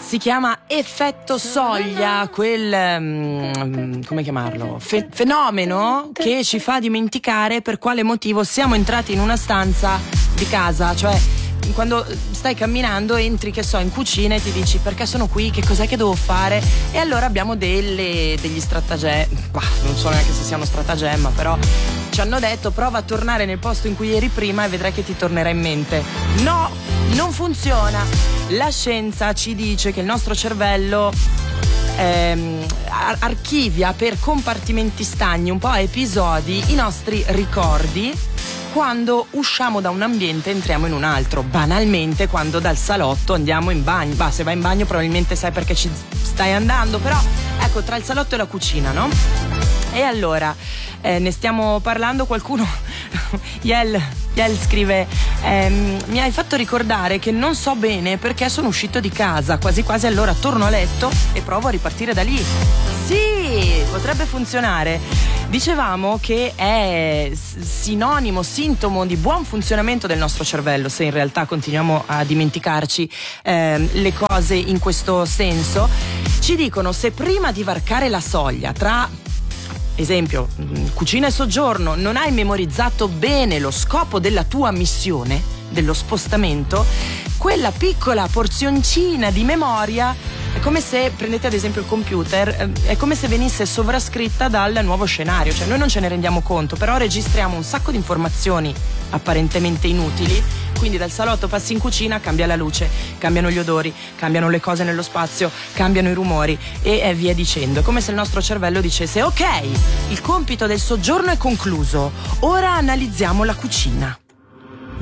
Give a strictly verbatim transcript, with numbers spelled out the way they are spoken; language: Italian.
Si chiama effetto soglia, quel um, come chiamarlo? Fe- fenomeno che ci fa dimenticare per quale motivo siamo entrati in una stanza di casa, cioè quando stai camminando entri, che so, in cucina e ti dici perché sono qui, che cos'è che devo fare, e allora abbiamo delle, degli stratagemmi, bah, non so neanche se sia uno stratagemma, però ci hanno detto prova a tornare nel posto in cui eri prima e vedrai che ti tornerà in mente. No, non funziona. La scienza ci dice che il nostro cervello ehm, ar- archivia per compartimenti stagni, un po' a episodi, i nostri ricordi quando usciamo da un ambiente e entriamo in un altro. Banalmente quando dal salotto andiamo in bagno. Bah, se vai in bagno probabilmente sai perché ci stai andando, però ecco, tra il salotto e la cucina, no? E allora eh, ne stiamo parlando. Qualcuno Yel, Yel scrive ehm, mi hai fatto ricordare che non so bene perché sono uscito di casa, quasi quasi allora torno a letto e provo a ripartire da lì. Sì, potrebbe funzionare. Dicevamo che è sinonimo, sintomo di buon funzionamento del nostro cervello, se in realtà continuiamo a dimenticarci eh, le cose in questo senso. Ci dicono, se prima di varcare la soglia tra, esempio, cucina e soggiorno, non hai memorizzato bene lo scopo della tua missione, dello spostamento, quella piccola porzioncina di memoria è come se, prendete ad esempio il computer, è come se venisse sovrascritta dal nuovo scenario, cioè noi non ce ne rendiamo conto, però registriamo un sacco di informazioni apparentemente inutili, quindi dal salotto passi in cucina, cambia la luce, cambiano gli odori, cambiano le cose nello spazio, cambiano i rumori e via dicendo. È come se il nostro cervello dicesse ok, il compito del soggiorno è concluso, ora analizziamo la cucina.